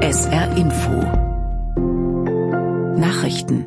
SR Info. Nachrichten.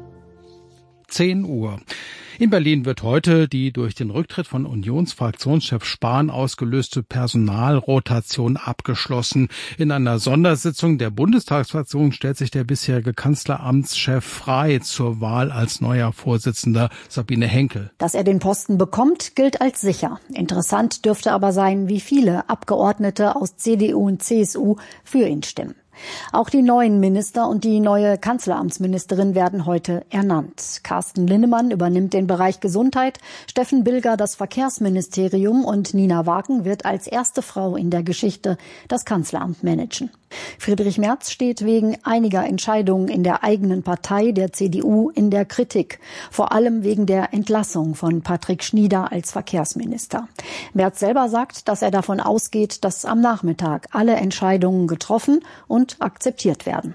10 Uhr. In Berlin wird heute die durch den Rücktritt von Unionsfraktionschef Spahn ausgelöste Personalrotation abgeschlossen. In einer Sondersitzung der Bundestagsfraktion stellt sich der bisherige Kanzleramtschef frei zur Wahl als neuer Vorsitzender, Sabine Henkel. Dass er den Posten bekommt, gilt als sicher. Interessant dürfte aber sein, wie viele Abgeordnete aus CDU und CSU für ihn stimmen. Auch die neuen Minister und die neue Kanzleramtsministerin werden heute ernannt. Carsten Linnemann übernimmt den Bereich Gesundheit, Steffen Bilger das Verkehrsministerium und Nina Wagen wird als erste Frau in der Geschichte das Kanzleramt managen. Friedrich Merz steht wegen einiger Entscheidungen in der eigenen Partei, der CDU, in der Kritik. Vor allem wegen der Entlassung von Patrick Schnieder als Verkehrsminister. Merz selber sagt, dass er davon ausgeht, dass am Nachmittag alle Entscheidungen getroffen und akzeptiert werden.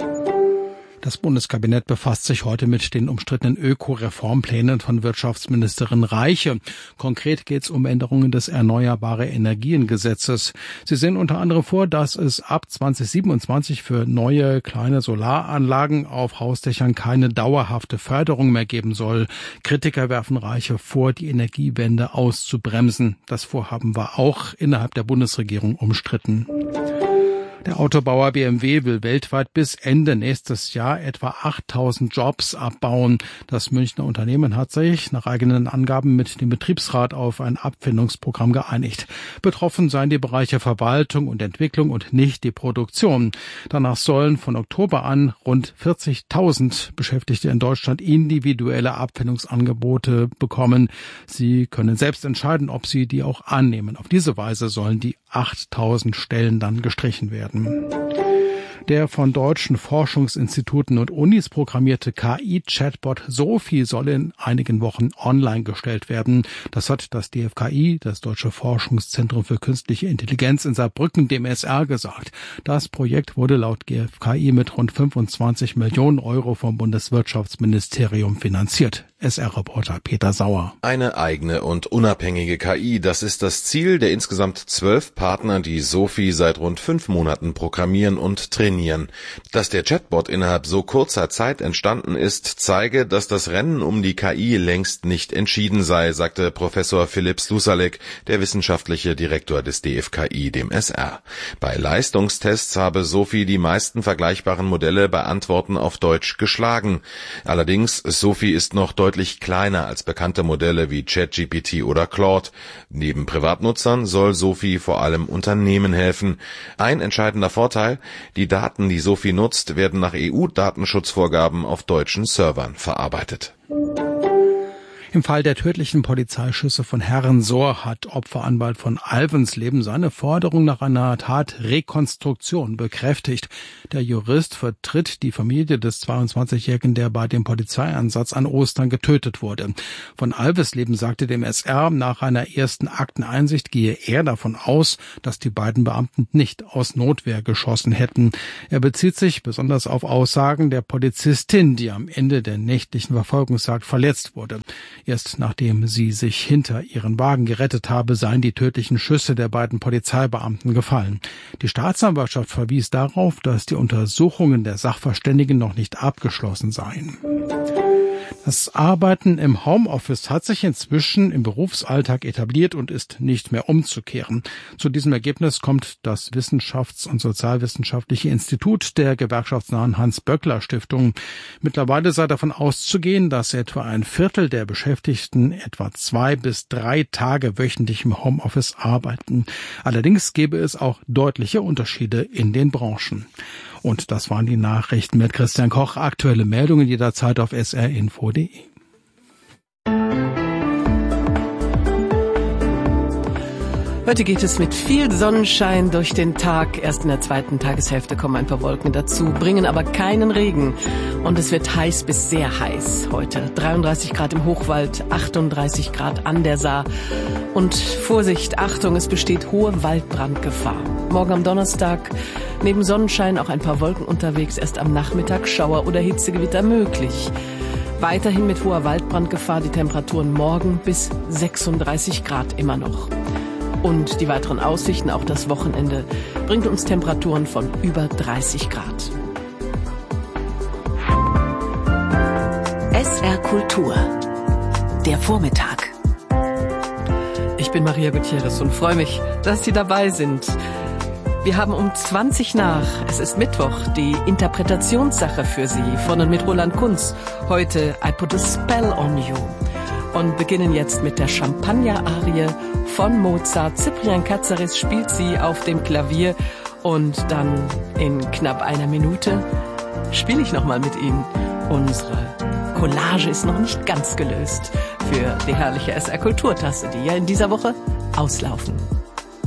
Das Bundeskabinett befasst sich heute mit den umstrittenen Öko-Reformplänen von Wirtschaftsministerin Reiche. Konkret geht es um Änderungen des Erneuerbare-Energien-Gesetzes. Sie sehen unter anderem vor, dass es ab 2027 für neue kleine Solaranlagen auf Hausdächern keine dauerhafte Förderung mehr geben soll. Kritiker werfen Reiche vor, die Energiewende auszubremsen. Das Vorhaben war auch innerhalb der Bundesregierung umstritten. Der Autobauer BMW will weltweit bis Ende nächstes Jahr etwa 8.000 Jobs abbauen. Das Münchner Unternehmen hat sich nach eigenen Angaben mit dem Betriebsrat auf ein Abfindungsprogramm geeinigt. Betroffen seien die Bereiche Verwaltung und Entwicklung und nicht die Produktion. Danach sollen von Oktober an rund 40.000 Beschäftigte in Deutschland individuelle Abfindungsangebote bekommen. Sie können selbst entscheiden, ob sie die auch annehmen. Auf diese Weise sollen die 8.000 Stellen dann gestrichen werden. Der von deutschen Forschungsinstituten und Unis programmierte KI-Chatbot Sophie soll in einigen Wochen online gestellt werden. Das hat das DFKI, das Deutsche Forschungszentrum für Künstliche Intelligenz in Saarbrücken, dem SR gesagt. Das Projekt wurde laut DFKI mit rund 25 Millionen Euro vom Bundeswirtschaftsministerium finanziert. SR-Reporter Peter Sauer. Eine eigene und unabhängige KI, das ist das Ziel der insgesamt 12 Partner, die Sophie seit rund 5 Monaten programmieren und trainieren. Dass der Chatbot innerhalb so kurzer Zeit entstanden ist, zeige, dass das Rennen um die KI längst nicht entschieden sei, sagte Professor Philipp Slusalek, der wissenschaftliche Direktor des DFKI, dem SR. Bei Leistungstests habe Sophie die meisten vergleichbaren Modelle bei Antworten auf Deutsch geschlagen. Allerdings, Sophie ist noch deutlich kleiner als bekannte Modelle wie ChatGPT oder Claude. Neben Privatnutzern soll Sophie vor allem Unternehmen helfen. Ein entscheidender Vorteil: Die Daten, die Sophie nutzt, werden nach EU-Datenschutzvorgaben auf deutschen Servern verarbeitet. Im Fall der tödlichen Polizeischüsse von Herrensohr hat Opferanwalt von Alvensleben seine Forderung nach einer Tatrekonstruktion bekräftigt. Der Jurist vertritt die Familie des 22-Jährigen, der bei dem Polizeieinsatz an Ostern getötet wurde. Von Alvensleben sagte dem SR, nach einer ersten Akteneinsicht gehe er davon aus, dass die beiden Beamten nicht aus Notwehr geschossen hätten. Er bezieht sich besonders auf Aussagen der Polizistin, die am Ende der nächtlichen Verfolgungsjagd verletzt wurde. Erst nachdem sie sich hinter ihren Wagen gerettet habe, seien die tödlichen Schüsse der beiden Polizeibeamten gefallen. Die Staatsanwaltschaft verwies darauf, dass die Untersuchungen der Sachverständigen noch nicht abgeschlossen seien. Das Arbeiten im Homeoffice hat sich inzwischen im Berufsalltag etabliert und ist nicht mehr umzukehren. Zu diesem Ergebnis kommt das Wissenschafts- und Sozialwissenschaftliche Institut der gewerkschaftsnahen Hans-Böckler-Stiftung. Mittlerweile sei davon auszugehen, dass etwa ein Viertel der Beschäftigten etwa 2 bis 3 Tage wöchentlich im Homeoffice arbeiten. Allerdings gäbe es auch deutliche Unterschiede in den Branchen. Und das waren die Nachrichten mit Christian Koch. Aktuelle Meldungen jederzeit auf srinfo.de. Heute geht es mit viel Sonnenschein durch den Tag. Erst in der zweiten Tageshälfte kommen ein paar Wolken dazu, bringen aber keinen Regen. Und es wird heiß bis sehr heiß heute. 33 Grad im Hochwald, 38 Grad an der Saar. Und Vorsicht, Achtung, es besteht hohe Waldbrandgefahr. Morgen am Donnerstag neben Sonnenschein auch ein paar Wolken unterwegs. Erst am Nachmittag Schauer oder Hitzegewitter möglich. Weiterhin mit hoher Waldbrandgefahr, die Temperaturen morgen bis 36 Grad immer noch. Und die weiteren Aussichten, auch das Wochenende, bringt uns Temperaturen von über 30 Grad. SR Kultur. Der Vormittag. Ich bin Maria Gutierrez und freue mich, dass Sie dabei sind. Wir haben um 20 nach, es ist Mittwoch, die Interpretationssache für Sie von und mit Roland Kunz. Heute I Put a Spell on You. Und beginnen jetzt mit der Champagner-Arie von Mozart. Cyprien Katsaris spielt sie auf dem Klavier und dann in knapp einer Minute spiele ich nochmal mit Ihnen. Unsere Collage ist noch nicht ganz gelöst für die herrliche SR Kulturtasse, die ja in dieser Woche auslaufen.